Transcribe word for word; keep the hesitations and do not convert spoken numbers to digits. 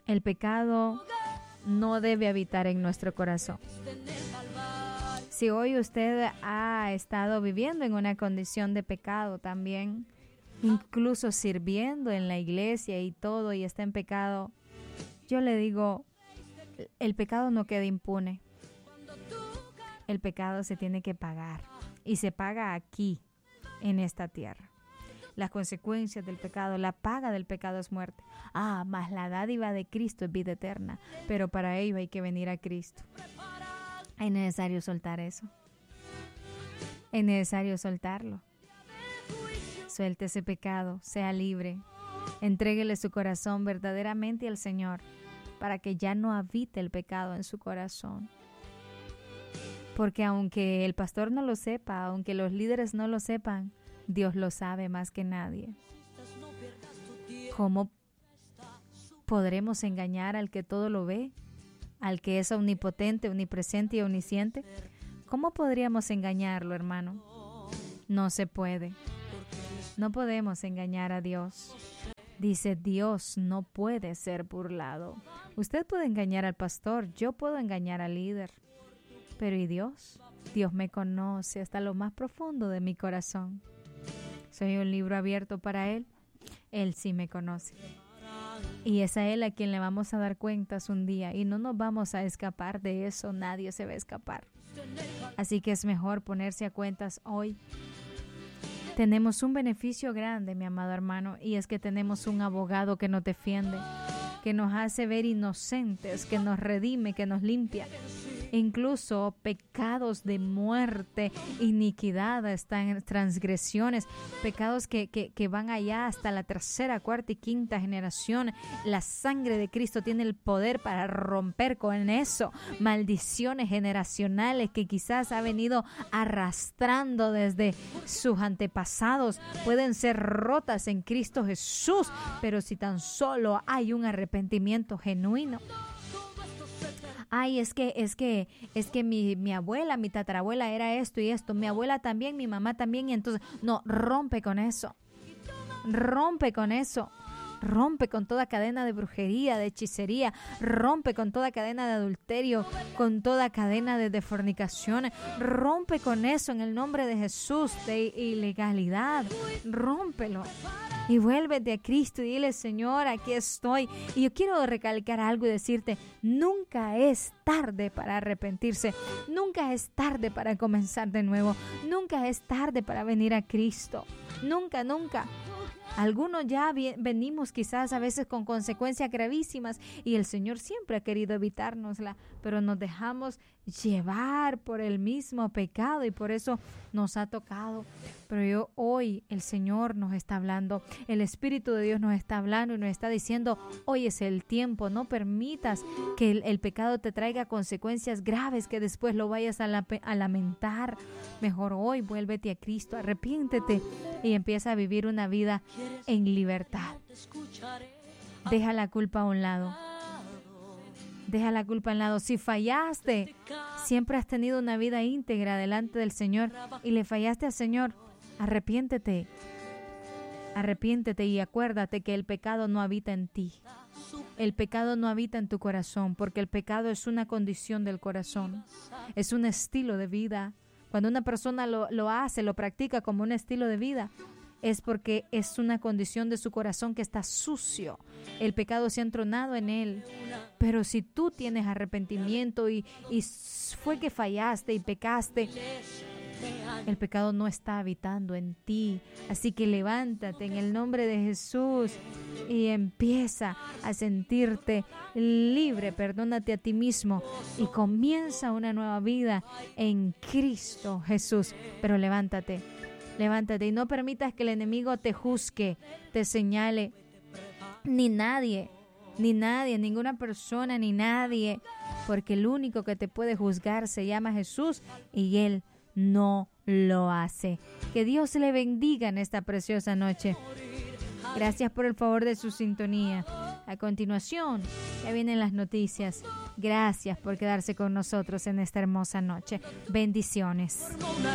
El pecado no debe habitar en nuestro corazón. Si hoy usted ha estado viviendo en una condición de pecado también, incluso sirviendo en la iglesia y todo, y está en pecado, yo le digo, el pecado no queda impune. El pecado se tiene que pagar, y se paga aquí, en esta tierra. Las consecuencias del pecado, la paga del pecado es muerte. Ah, mas la dádiva de Cristo es vida eterna, pero para ello hay que venir a Cristo. Es necesario soltar eso. Es necesario soltarlo. Suelte ese pecado, sea libre. Entréguele su corazón verdaderamente al Señor para que ya no habite el pecado en su corazón. Porque aunque el pastor no lo sepa, aunque los líderes no lo sepan, Dios lo sabe más que nadie. ¿Cómo podremos engañar al que todo lo ve? Al que es omnipotente, omnipresente y omnisciente. ¿Cómo podríamos engañarlo, hermano? No se puede. No podemos engañar a Dios. Dice, Dios no puede ser burlado. Usted puede engañar al pastor, yo puedo engañar al líder. Pero ¿y Dios? Dios me conoce hasta lo más profundo de mi corazón. Soy un libro abierto para Él. Él sí me conoce. Y es a Él a quien le vamos a dar cuentas un día. Y no nos vamos a escapar de eso. Nadie se va a escapar. Así que es mejor ponerse a cuentas hoy. Tenemos un beneficio grande, mi amado hermano. Y es que tenemos un abogado que nos defiende. Que nos hace ver inocentes. Que nos redime, que nos limpia. Incluso pecados de muerte, iniquidad, están transgresiones, pecados que, que, que van allá hasta la tercera, cuarta y quinta generación. La sangre de Cristo tiene el poder para romper con eso. Maldiciones generacionales que quizás ha venido arrastrando desde sus antepasados pueden ser rotas en Cristo Jesús, pero si tan solo hay un arrepentimiento genuino. Ay, es que, es que, es que mi, mi abuela, mi tatarabuela era esto y esto, mi abuela también, mi mamá también, y entonces, no, rompe con eso, rompe con eso, rompe con toda cadena de brujería, de hechicería, rompe con toda cadena de adulterio, con toda cadena de, de fornicación, rompe con eso en el nombre de Jesús, de ilegalidad, rómpelo. Y vuélvete a Cristo y dile, Señor, aquí estoy. Y yo quiero recalcar algo y decirte, nunca es tarde para arrepentirse. Nunca es tarde para comenzar de nuevo. Nunca es tarde para venir a Cristo. Nunca, nunca. Algunos ya venimos quizás a veces con consecuencias gravísimas y el Señor siempre ha querido evitárnosla, pero nos dejamos llevar por el mismo pecado y por eso nos ha tocado. Pero yo, hoy el Señor nos está hablando, el Espíritu de Dios nos está hablando y nos está diciendo, hoy es el tiempo, no permitas que el, el pecado te traiga consecuencias graves que después lo vayas a, la, a lamentar. Mejor hoy vuélvete a Cristo, arrepiéntete y empieza a vivir una vida en libertad. Deja la culpa a un lado. Deja la culpa a un lado. Si fallaste, siempre has tenido una vida íntegra delante del Señor y le fallaste al Señor, arrepiéntete. Arrepiéntete y acuérdate que el pecado no habita en ti. El pecado no habita en tu corazón, porque el pecado es una condición del corazón. Es un estilo de vida. Cuando una persona lo, lo hace, lo practica como un estilo de vida, es porque es una condición de su corazón que está sucio. El pecado se ha entronado en él. Pero si tú tienes arrepentimiento y, y fue que fallaste y pecaste, el pecado no está habitando en ti. Así que levántate en el nombre de Jesús y empieza a sentirte libre. Perdónate a ti mismo y comienza una nueva vida en Cristo Jesús. Pero levántate. Levántate y no permitas que el enemigo te juzgue, te señale, ni nadie, ni nadie, ninguna persona, ni nadie, porque el único que te puede juzgar se llama Jesús y Él no lo hace. Que Dios le bendiga en esta preciosa noche. Gracias por el favor de su sintonía. A continuación, ya vienen las noticias. Gracias por quedarse con nosotros en esta hermosa noche. Bendiciones.